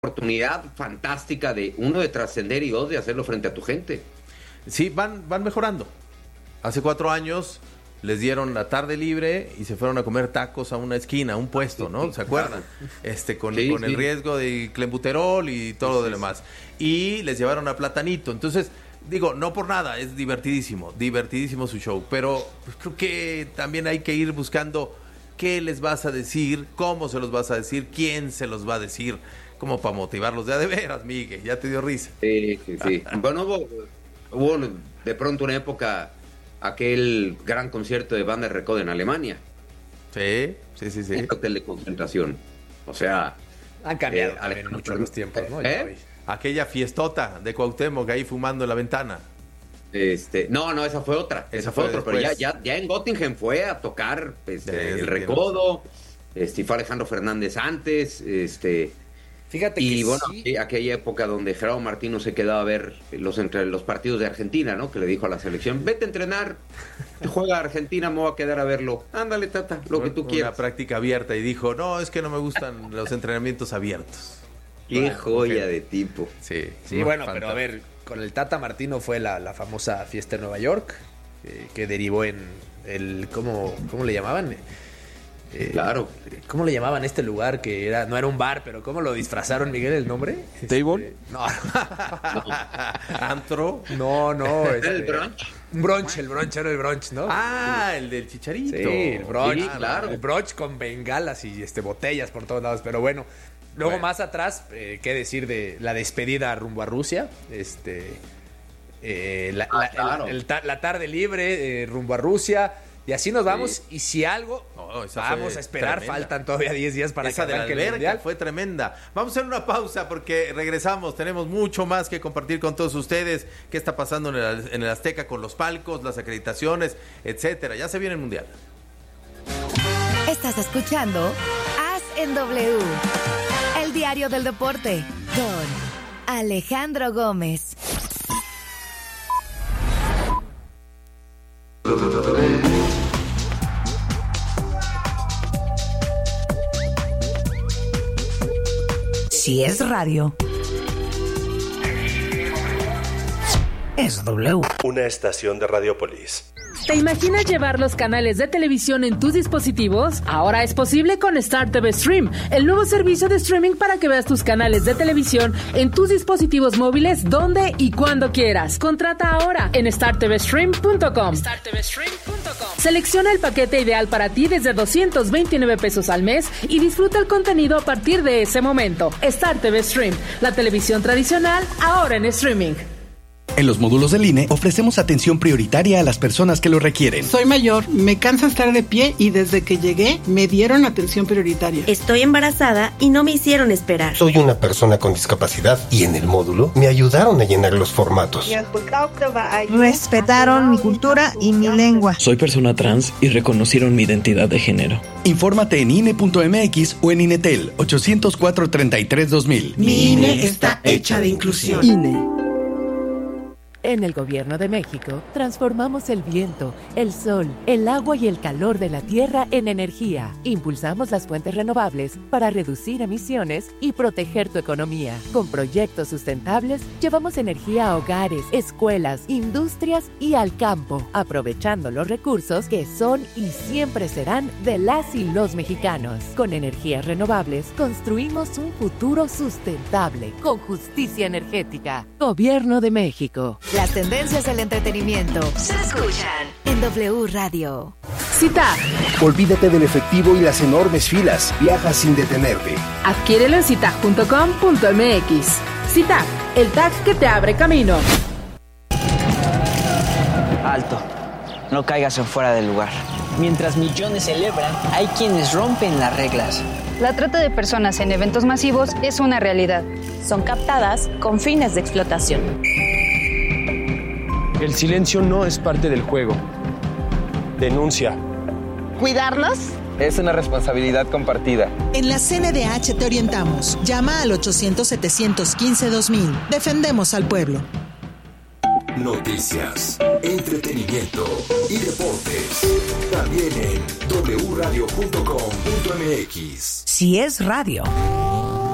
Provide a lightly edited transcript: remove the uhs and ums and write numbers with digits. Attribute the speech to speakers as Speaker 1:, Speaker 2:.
Speaker 1: oportunidad fantástica de trascender y dos, de hacerlo frente a tu gente.
Speaker 2: Sí, van mejorando. Hace 4 años les dieron la tarde libre y se fueron a comer tacos a una esquina, a un puesto, ¿no? ¿Se acuerdan? Con el riesgo de clenbuterol y todo lo demás. Y les llevaron a Platanito. Entonces, digo, no por nada, es divertidísimo su show. Pero pues, creo que también hay que ir buscando qué les vas a decir, cómo se los vas a decir, quién se los va a decir, como para motivarlos de veras, Miguel. Ya te dio risa.
Speaker 1: Sí. Bueno, hubo de pronto una época, aquel gran concierto de Banda Recodo en Alemania.
Speaker 2: Sí.
Speaker 1: Un hotel de concentración. O sea,
Speaker 3: han cambiado mucho los tiempos, ¿no?
Speaker 2: Aquella fiestota de Cuauhtémoc ahí fumando en la ventana.
Speaker 1: No, esa fue otra. Esa fue otra, pero ya en Göttingen fue a tocar el Recodo. Fue Alejandro Fernández antes.
Speaker 3: Fíjate
Speaker 1: y
Speaker 3: que
Speaker 1: bueno,
Speaker 3: sí.
Speaker 1: aquella época donde Gerardo Martino se quedaba a ver los partidos de Argentina, ¿no? Que le dijo a la selección, vete a entrenar, juega Argentina, me voy a quedar a verlo. Ándale, Tata, lo que tú quieras.
Speaker 2: Una práctica abierta y dijo, no, es que no me gustan los entrenamientos abiertos.
Speaker 1: Qué joya de tipo.
Speaker 3: Sí, bueno, fantástico. Pero a ver, con el Tata Martino fue la famosa fiesta en Nueva York, que derivó en el, ¿cómo le llamaban?
Speaker 1: Claro.
Speaker 3: ¿Cómo le llamaban este lugar que no era un bar, pero cómo lo disfrazaron, Miguel, el nombre?
Speaker 4: ¿Table?
Speaker 3: No.
Speaker 2: ¿Antro?
Speaker 3: No.
Speaker 1: ¿El brunch?
Speaker 3: Un brunch, el brunch era el brunch, ¿no?
Speaker 2: Ah, el del Chicharito.
Speaker 3: Sí, el brunch.
Speaker 1: Sí, claro.
Speaker 3: El brunch con bengalas y botellas por todos lados, pero bueno. Luego más atrás, qué decir de la despedida rumbo a Rusia, la tarde libre rumbo a Rusia. Y así nos vamos, sí. Y si algo vamos a esperar, tremenda. Faltan todavía 10 días para
Speaker 2: esa
Speaker 3: que arranque
Speaker 2: el
Speaker 3: Mundial.
Speaker 2: Fue tremenda. Vamos a hacer una pausa porque regresamos, tenemos mucho más que compartir con todos ustedes, qué está pasando en el Azteca con los palcos, las acreditaciones, etcétera. Ya se viene el Mundial.
Speaker 5: Estás escuchando As en W, el diario del deporte, con Alejandro Gómez. Si es radio, es W.
Speaker 6: Una estación de Radiopolis.
Speaker 7: ¿Te imaginas llevar los canales de televisión en tus dispositivos? Ahora es posible con Star TV Stream, el nuevo servicio de streaming para que veas tus canales de televisión en tus dispositivos móviles donde y cuando quieras. Contrata ahora en startvstream.com. Selecciona el paquete ideal para ti desde 229 pesos al mes y disfruta el contenido a partir de ese momento. Star TV Stream, la televisión tradicional ahora en streaming.
Speaker 8: En los módulos del INE ofrecemos atención prioritaria a las personas que lo requieren.
Speaker 9: Soy mayor, me cansa estar de pie y desde que llegué me dieron atención prioritaria.
Speaker 10: Estoy embarazada y no me hicieron esperar.
Speaker 11: Soy una persona con discapacidad y en el módulo me ayudaron a llenar los formatos.
Speaker 12: Respetaron mi cultura y mi lengua.
Speaker 13: Soy persona trans y reconocieron mi identidad de género.
Speaker 8: Infórmate en INE.mx o en INETEL 804-33-2000.
Speaker 9: Mi INE está hecha de inclusión.
Speaker 12: INE.
Speaker 14: En el Gobierno de México, transformamos el viento, el sol, el agua y el calor de la tierra en energía. Impulsamos las fuentes renovables para reducir emisiones y proteger tu economía. Con proyectos sustentables, llevamos energía a hogares, escuelas, industrias y al campo, aprovechando los recursos que son y siempre serán de las y los mexicanos. Con energías renovables, construimos un futuro sustentable, con justicia energética. Gobierno de México.
Speaker 5: Las tendencias del entretenimiento se escuchan en W Radio.
Speaker 7: CITAG.
Speaker 15: Olvídate del efectivo y las enormes filas. Viaja sin detenerte.
Speaker 7: Adquiérelo en citag.com.mx. CITAG, el tag que te abre camino.
Speaker 16: Alto. No caigas en fuera del lugar. Mientras millones celebran, hay quienes rompen las reglas.
Speaker 17: La trata de personas en eventos masivos es una realidad.
Speaker 18: Son captadas con fines de explotación.
Speaker 19: El silencio no es parte del juego. Denuncia.
Speaker 20: ¿Cuidarnos?
Speaker 21: Es una responsabilidad compartida.
Speaker 22: En la CNDH te orientamos. Llama al 800-715-2000. Defendemos al pueblo.
Speaker 23: Noticias, entretenimiento y deportes. También en wradio.com.mx.
Speaker 5: Si es radio.